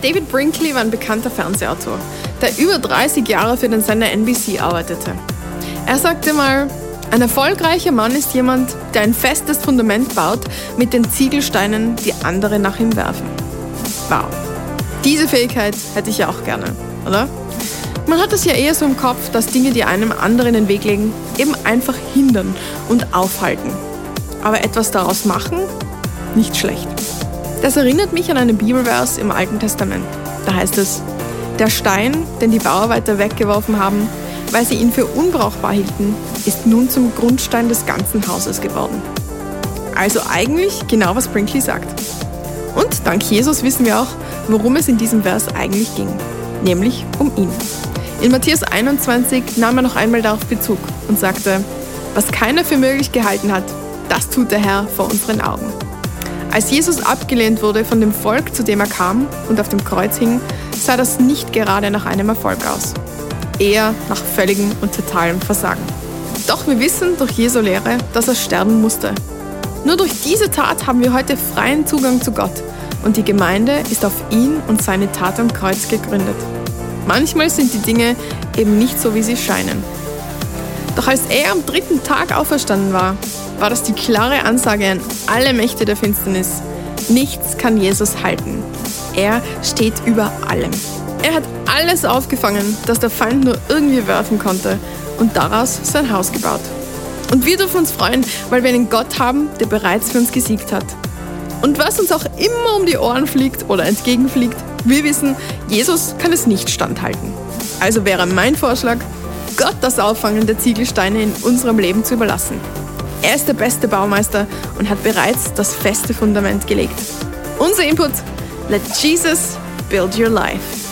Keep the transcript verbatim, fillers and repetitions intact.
David Brinkley war ein bekannter Fernsehautor, der über dreißig Jahre für den Sender N B C arbeitete. Er sagte mal, ein erfolgreicher Mann ist jemand, der ein festes Fundament baut mit den Ziegelsteinen, die andere nach ihm werfen. Wow, diese Fähigkeit hätte ich ja auch gerne, oder? Man hat es ja eher so im Kopf, dass Dinge, die einem anderen in den Weg legen, eben einfach hindern und aufhalten. Aber etwas daraus machen? Nicht schlecht. Das erinnert mich an einen Bibelvers im Alten Testament. Da heißt es, der Stein, den die Bauarbeiter weggeworfen haben, weil sie ihn für unbrauchbar hielten, ist nun zum Grundstein des ganzen Hauses geworden. Also eigentlich genau, was Brinkley sagt. Und dank Jesus wissen wir auch, worum es in diesem Vers eigentlich ging, nämlich um ihn. In Matthäus einundzwanzig nahm er noch einmal darauf Bezug und sagte, was keiner für möglich gehalten hat, das tut der Herr vor unseren Augen. Als Jesus abgelehnt wurde von dem Volk, zu dem er kam und auf dem Kreuz hing, sah das nicht gerade nach einem Erfolg aus. Eher nach völligem und totalem Versagen. Doch wir wissen durch Jesu Lehre, dass er sterben musste. Nur durch diese Tat haben wir heute freien Zugang zu Gott und die Gemeinde ist auf ihn und seine Tat am Kreuz gegründet. Manchmal sind die Dinge eben nicht so, wie sie scheinen. Doch als er am dritten Tag auferstanden war, war das die klare Ansage an alle Mächte der Finsternis. Nichts kann Jesus halten. Er steht über allem. Er hat alles aufgefangen, das der Feind nur irgendwie werfen konnte und daraus sein Haus gebaut. Und wir dürfen uns freuen, weil wir einen Gott haben, der bereits für uns gesiegt hat. Und was uns auch immer um die Ohren fliegt oder entgegenfliegt, wir wissen, Jesus kann es nicht standhalten. Also wäre mein Vorschlag, Gott das Auffangen der Ziegelsteine in unserem Leben zu überlassen. Er ist der beste Baumeister und hat bereits das feste Fundament gelegt. Unser Input: Let Jesus build your life.